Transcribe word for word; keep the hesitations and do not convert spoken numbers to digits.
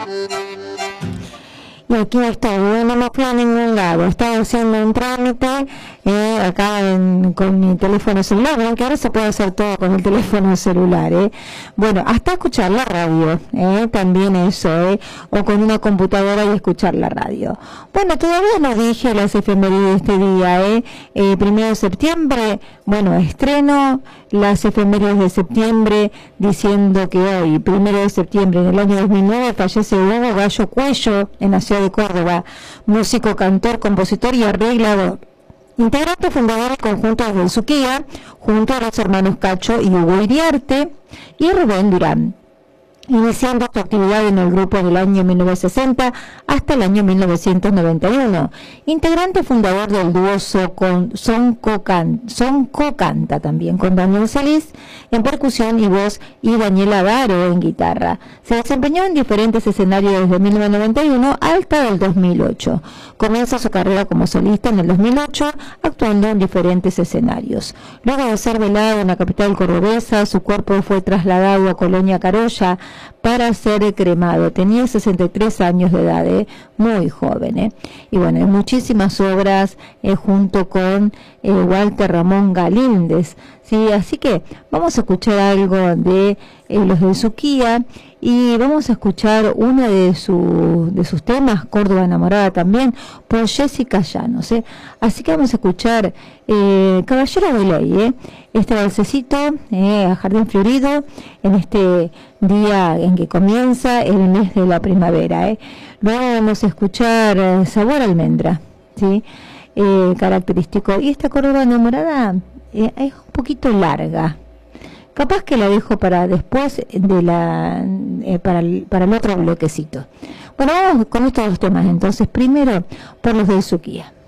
Y aquí estoy, yo no me fui a ningún lado, estaba haciendo un trámite eh, acá en, con mi teléfono celular, ¿no? Que ahora se puede hacer todo con el teléfono celular, ¿eh? Bueno, hasta escuchar la radio, ¿eh? También eso, ¿eh? O con una computadora y escuchar la radio. Bueno, todavía no dije las efemérides de este día, ¿eh? eh primero de septiembre, bueno, estreno las efemérides de septiembre diciendo que hoy, primero de septiembre, en el año dos mil nueve, fallece Hugo Gallo Cuello en la ciudad de Córdoba, músico, cantor, compositor y arreglador. Integrante fundador del conjunto de Suquía, junto a los hermanos Cacho y Hugo Iriarte y Rubén Durán, iniciando su actividad en el grupo del año mil novecientos sesenta hasta el año mil novecientos noventa y uno. Integrante fundador del dúo Sonco Can, Sonco Canta, también con Daniel Salís en percusión y voz y Daniela Daro en guitarra. Se desempeñó en diferentes escenarios desde mil novecientos noventa y uno hasta el dos mil ocho. Comienza su carrera como solista en el dos mil ocho, actuando en diferentes escenarios. Luego de ser velado en la capital cordobesa, su cuerpo fue trasladado a Colonia Carolla para ser cremado. Tenía sesenta y tres años de edad, ¿eh? Muy joven, ¿eh? Y bueno, hay muchísimas obras eh, junto con eh, Walter Ramón Galíndez, ¿sí? Así que vamos a escuchar algo de eh, los de Suquía y vamos a escuchar uno de, su, de sus temas, Córdoba Enamorada, también por Jessica Llanos, ¿eh? Así que vamos a escuchar eh, Caballero de Ley, ¿eh? Este balsecito eh, a Jardín Florido en este día en que comienza el mes de la primavera, ¿eh? Luego vamos a escuchar eh, Sabor a Almendra, ¿sí? Eh, característico. Y esta Córdoba Enamorada eh, es un poquito larga. Capaz que la dejo para después de la eh, para, el, para el otro bloquecito. Bueno, vamos con estos dos temas entonces. Primero, por los de Suquía.